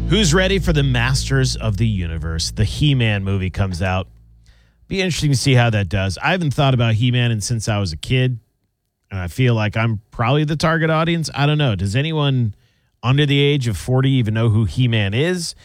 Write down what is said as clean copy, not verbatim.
Who's ready for the Masters of the Universe? The He-Man movie comes out. Be interesting to see how that does. I haven't thought about He-Man since I was a kid, and I feel like I'm probably the target audience. I don't know. Does anyone under the age of 40 even know who He-Man is?